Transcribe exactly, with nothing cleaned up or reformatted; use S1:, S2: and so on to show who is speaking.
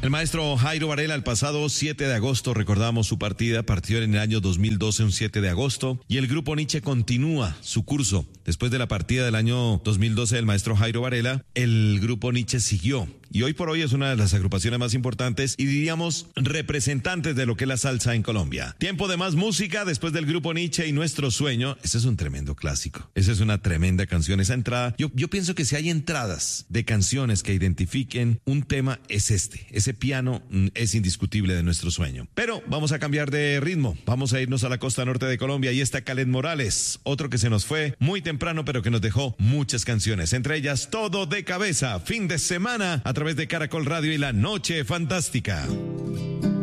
S1: El maestro Jairo Varela, el pasado siete de agosto, recordamos su partida, partió en el año dos mil doce, un siete de agosto, y el grupo Nietzsche continúa su curso. Después de la partida del año dos mil doce del maestro Jairo Varela, el grupo Nietzsche siguió. Y hoy por hoy es una de las agrupaciones más importantes y diríamos representantes de lo que es la salsa en Colombia. Tiempo de más música después del grupo Nietzsche y Nuestro Sueño. Ese es un tremendo clásico. Esa es una tremenda canción. Esa entrada, yo, yo pienso que si hay entradas de canciones que identifiquen un tema, es este. Ese piano mm, es indiscutible de Nuestro Sueño. Pero vamos a cambiar de ritmo. Vamos a irnos a la costa norte de Colombia y está Kaleth Morales, otro que se nos fue muy temprano pero que nos dejó muchas canciones. Entre ellas Todo de Cabeza, fin de semana a través de Caracol Radio y La Noche Fantástica.